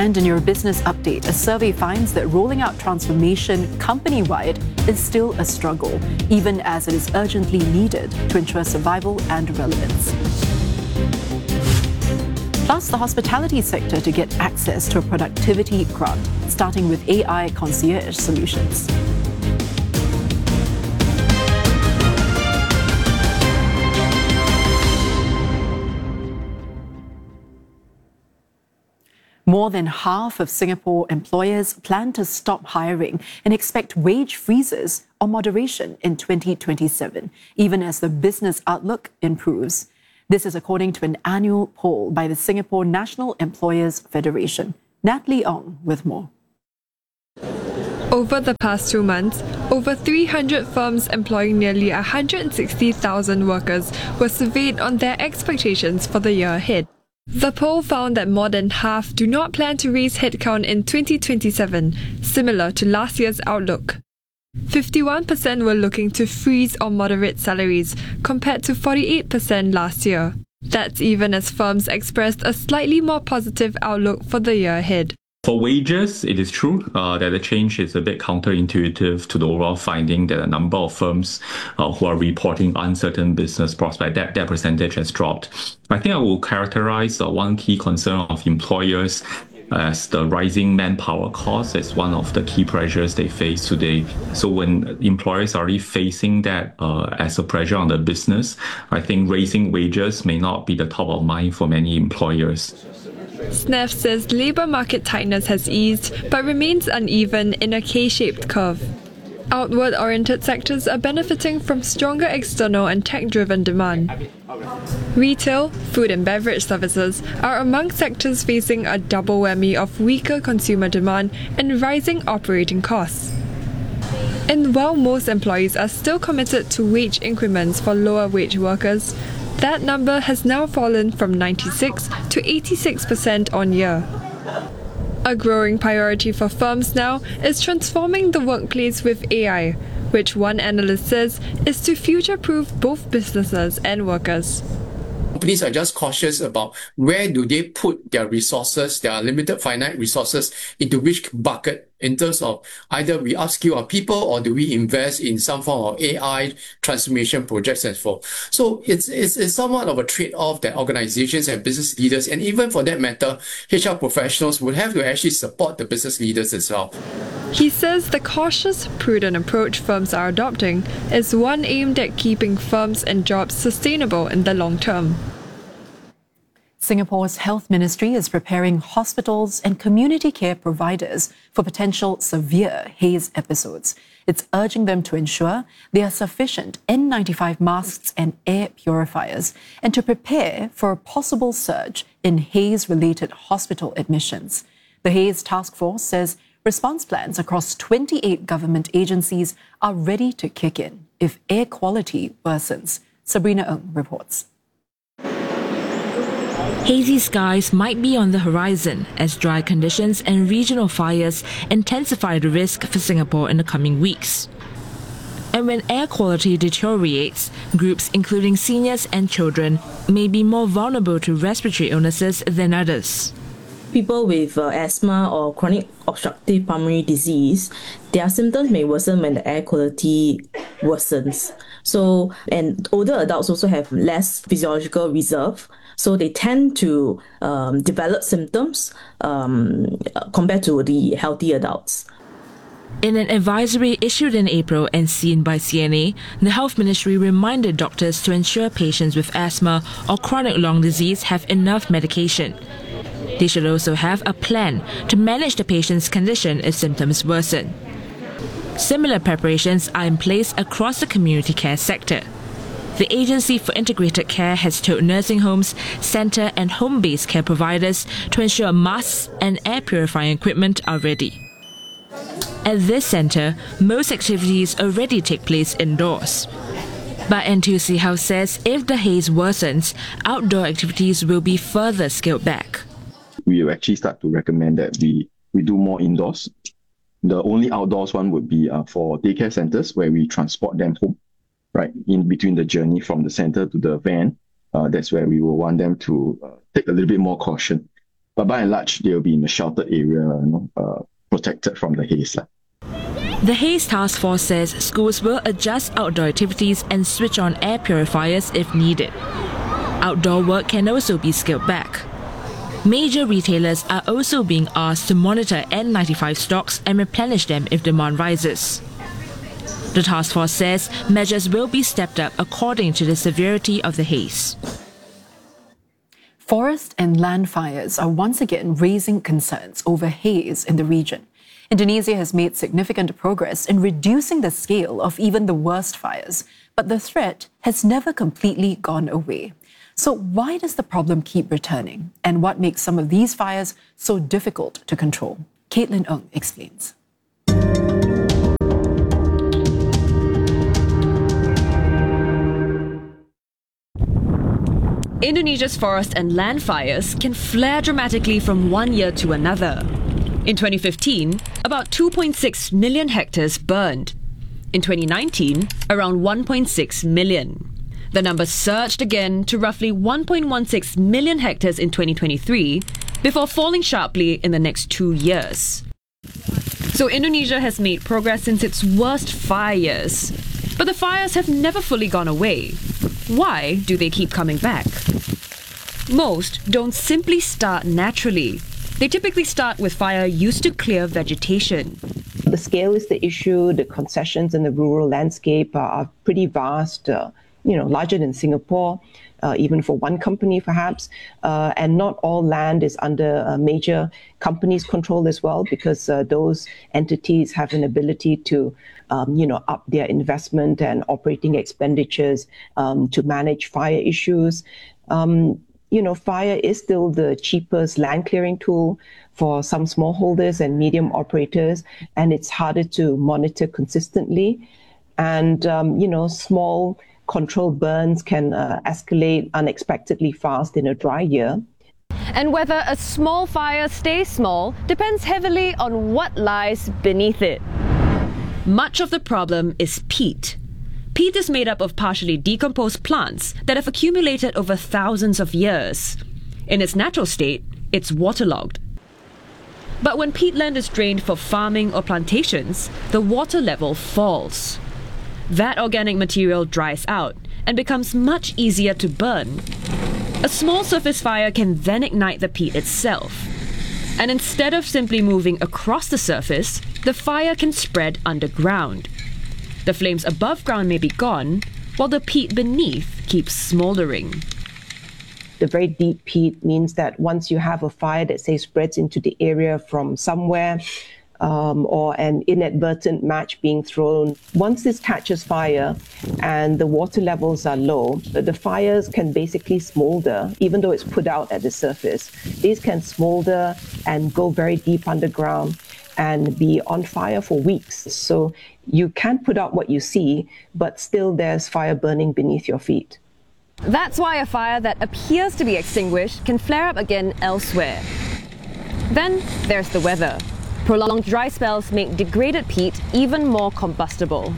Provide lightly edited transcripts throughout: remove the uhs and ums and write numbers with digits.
And in your business update, a survey finds that rolling out transformation company-wide is still a struggle, even as it is urgently needed to ensure survival and relevance. Plus, the hospitality sector to get access to a productivity grant, starting with AI concierge solutions. More than half of Singapore employers plan to stop hiring and expect wage freezes or moderation in 2027, even as the business outlook improves. This is according to an annual poll by the Singapore National Employers Federation. Natalie Ong with more. Over the past 2 months, over 300 firms employing nearly 160,000 workers were surveyed on their expectations for the year ahead. The poll found that more than half do not plan to raise headcount in 2027, similar to last year's outlook. 51% were looking to freeze or moderate salaries, compared to 48% last year. That's even as firms expressed a slightly more positive outlook for the year ahead. For wages, it is true that the change is a bit counterintuitive to the overall finding that a number of firms who are reporting uncertain business prospects, that percentage has dropped. I think I will characterize one key concern of employers as the rising manpower cost as one of the key pressures they face today. So when employers are already facing that as a pressure on the business, I think raising wages may not be the top of mind for many employers. SNEF says labour market tightness has eased but remains uneven in a K-shaped curve. Outward-oriented sectors are benefiting from stronger external and tech-driven demand. Retail, food and beverage services are among sectors facing a double whammy of weaker consumer demand and rising operating costs. And while most employees are still committed to wage increments for lower wage workers, that number has now fallen from 96 to 86% on year. A growing priority for firms now is transforming the workplace with AI, which one analyst says is to future-proof both businesses and workers. Companies are just cautious about where do they put their resources, their limited finite resources, into which bucket in terms of either we upskill our people or do we invest in some form of AI transformation projects and so forth. So it's somewhat of a trade-off that organizations and business leaders, and even for that matter, HR professionals would have to actually support the business leaders as well. He says the cautious, prudent approach firms are adopting is one aimed at keeping firms and jobs sustainable in the long term. Singapore's Health Ministry is preparing hospitals and community care providers for potential severe haze episodes. It's urging them to ensure there are sufficient N95 masks and air purifiers and to prepare for a possible surge in haze-related hospital admissions. The Haze Task Force says response plans across 28 government agencies are ready to kick in if air quality worsens. Sabrina Ng reports. Hazy skies might be on the horizon as dry conditions and regional fires intensify the risk for Singapore in the coming weeks. And when air quality deteriorates, groups including seniors and children may be more vulnerable to respiratory illnesses than others. People with asthma or chronic obstructive pulmonary disease, their symptoms may worsen when the air quality worsens. So, and older adults also have less physiological reserve, so they tend to develop symptoms compared to the healthy adults. In an advisory issued in April and seen by CNA, the Health Ministry reminded doctors to ensure patients with asthma or chronic lung disease have enough medication. They should also have a plan to manage the patient's condition if symptoms worsen. Similar preparations are in place across the community care sector. The Agency for Integrated Care has told nursing homes, centre and home-based care providers to ensure masks and air purifying equipment are ready. At this centre, most activities already take place indoors. But NTUC House says if the haze worsens, outdoor activities will be further scaled back. We will actually start to recommend that we do more indoors. The only outdoors one would be for daycare centres where we transport them home, right, in between the journey from the centre to the van. That's where we will want them to take a little bit more caution. But by and large, they'll be in a sheltered area, protected from the haze. The Haze Task Force says schools will adjust outdoor activities and switch on air purifiers if needed. Outdoor work can also be scaled back. Major retailers are also being asked to monitor N95 stocks and replenish them if demand rises. The task force says measures will be stepped up according to the severity of the haze. Forest and land fires are once again raising concerns over haze in the region. Indonesia has made significant progress in reducing the scale of even the worst fires, but the threat has never completely gone away. So why does the problem keep returning? And what makes some of these fires so difficult to control? Caitlin Ng explains. Indonesia's forest and land fires can flare dramatically from one year to another. In 2015, about 2.6 million hectares burned. In 2019, around 1.6 million. The number surged again to roughly 1.16 million hectares in 2023, before falling sharply in the next 2 years. So Indonesia has made progress since its worst fire years. But the fires have never fully gone away. Why do they keep coming back? Most don't simply start naturally. They typically start with fire used to clear vegetation. The scale is the issue. The concessions in the rural landscape are pretty vast, larger than Singapore, even for one company perhaps. And not all land is under major companies' control as well, because those entities have an ability to up their investment and operating expenditures to manage fire issues. Fire is still the cheapest land clearing tool for some smallholders and medium operators, and it's harder to monitor consistently. And, small controlled burns can escalate unexpectedly fast in a dry year. And whether a small fire stays small depends heavily on what lies beneath it. Much of the problem is peat. Peat is made up of partially decomposed plants that have accumulated over thousands of years. In its natural state, it's waterlogged. But when peatland is drained for farming or plantations, the water level falls. That organic material dries out and becomes much easier to burn. A small surface fire can then ignite the peat itself. And instead of simply moving across the surface, the fire can spread underground. The flames above ground may be gone, while the peat beneath keeps smoldering. The very deep peat means that once you have a fire that, say, spreads into the area from somewhere, or an inadvertent match being thrown, once this catches fire and the water levels are low, the fires can basically smolder, even though it's put out at the surface. These can smolder and go very deep underground and be on fire for weeks. So you can put out what you see, but still there's fire burning beneath your feet. That's why a fire that appears to be extinguished can flare up again elsewhere. Then there's the weather. Prolonged dry spells make degraded peat even more combustible.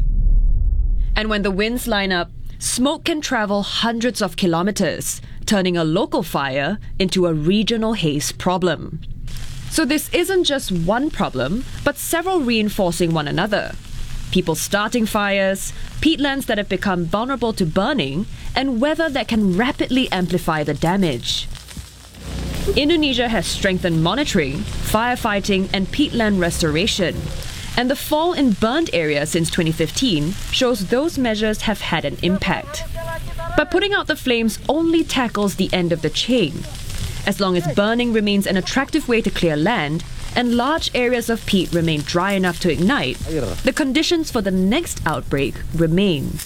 And when the winds line up, smoke can travel hundreds of kilometers, turning a local fire into a regional haze problem. So this isn't just one problem, but several reinforcing one another. People starting fires, peatlands that have become vulnerable to burning, and weather that can rapidly amplify the damage. Indonesia has strengthened monitoring, firefighting, and peatland restoration. And the fall in burned areas since 2015 shows those measures have had an impact. But putting out the flames only tackles the end of the chain. As long as burning remains an attractive way to clear land, and large areas of peat remain dry enough to ignite, the conditions for the next outbreak remain.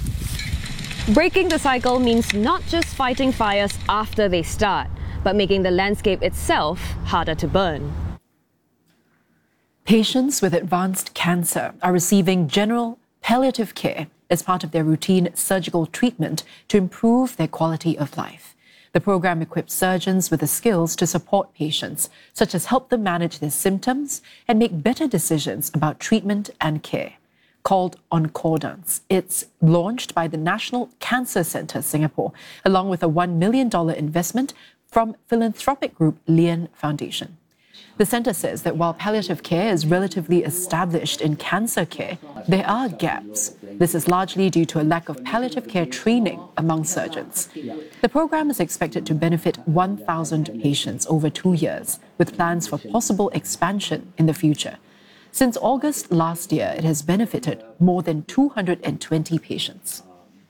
Breaking the cycle means not just fighting fires after they start, but making the landscape itself harder to burn. Patients with advanced cancer are receiving general palliative care as part of their routine surgical treatment to improve their quality of life. The program equips surgeons with the skills to support patients, such as help them manage their symptoms and make better decisions about treatment and care. Called Oncordance. It's launched by the National Cancer Centre Singapore, along with a $1 million investment from philanthropic group Lien Foundation. The centre says that while palliative care is relatively established in cancer care, there are gaps. This is largely due to a lack of palliative care training among surgeons. The program is expected to benefit 1,000 patients over 2 years, with plans for possible expansion in the future. Since August last year, it has benefited more than 220 patients.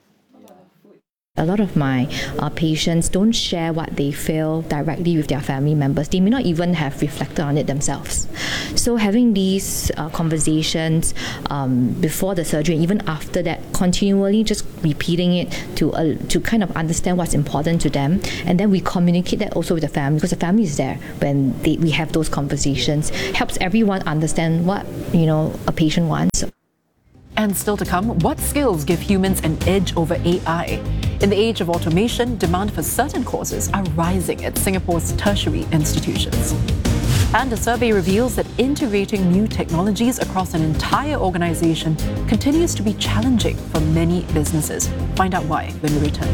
A lot of my patients don't share what they feel directly with their family members. They may not even have reflected on it themselves. So having these conversations before the surgery, even after that, continually just repeating it to kind of understand what's important to them, and then we communicate that also with the family, because the family is there when we have those conversations. Helps everyone understand what a patient wants. And still to come, what skills give humans an edge over AI? In the age of automation, demand for certain courses are rising at Singapore's tertiary institutions. And a survey reveals that integrating new technologies across an entire organization continues to be challenging for many businesses. Find out why when we return.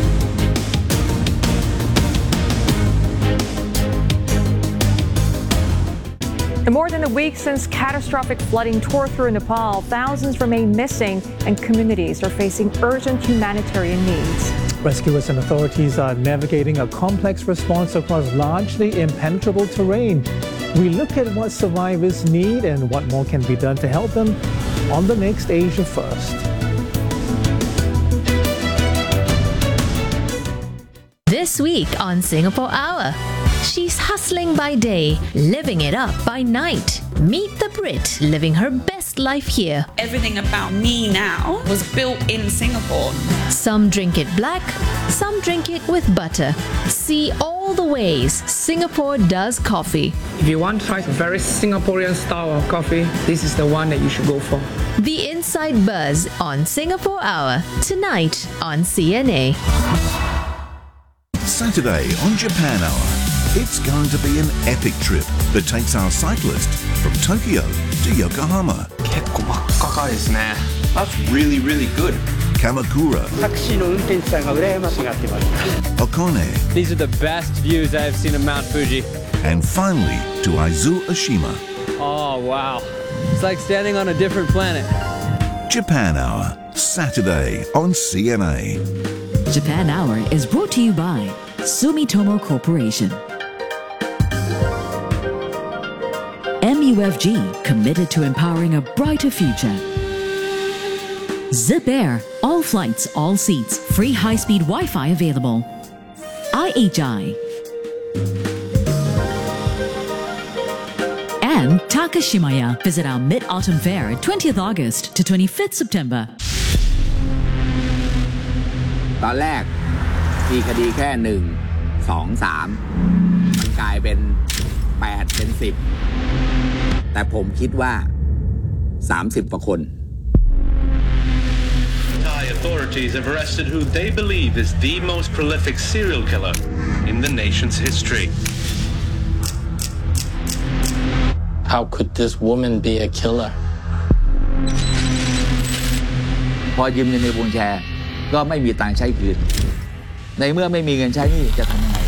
In more than a week since catastrophic flooding tore through Nepal, thousands remain missing and communities are facing urgent humanitarian needs. Rescuers and authorities are navigating a complex response across largely impenetrable terrain. We look at what survivors need and what more can be done to help them on the next Asia First. This week on Singapore Hour, she's hustling by day, living it up by night. Meet the Brit living her best life here. Everything about me now was built in Singapore. Some drink it black, some drink it with butter. See all the ways Singapore does coffee. If you want to try a very Singaporean style of coffee, this is the one that you should go for. The Inside Buzz on Singapore Hour, tonight on CNA. Saturday on Japan Hour. It's going to be an epic trip that takes our cyclist from Tokyo to Yokohama. That's really, really good. Kamakura. Okone. These are the best views I have seen of Mount Fuji. And finally to Aizu Oshima. Oh, wow. It's like standing on a different planet. Japan Hour, Saturday on CNA. Japan Hour is brought to you by Sumitomo Corporation. MUFG, committed to empowering a brighter future. Zip Air, all flights, all seats, free high-speed Wi-Fi available. IHI. And Takashimaya. Visit our Mid-Autumn Fair, 20th August to 25th September. ตอนแรกมีคดีแค่1 2 3มันกลายเป็น8เป็น10แต่ผมคิดว่า30กว่าคน Thai authorities have arrested who they believe is the most prolific serial killer in the nation's history. How could this woman be a killer? พอยืมเงินในวงแชร์ก็ไม่มีตังค์ใช้คืนในเมื่อไม่มีเงินใช้นี่จะทำยังไง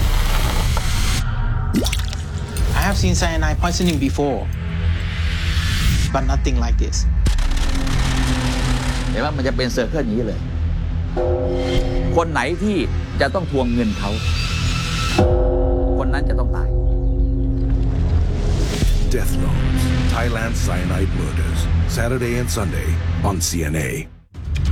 I have seen cyanide poisoning before, but nothing like this. เห็นว่ามันจะเป็นเซอร์เคิลอย่างนี้เลยคนไหนที่จะต้องทวงเงินเขาคนนั้นจะต้องตาย Death Notes, Thailand Cyanide Murders, Saturday and Sunday on CNA.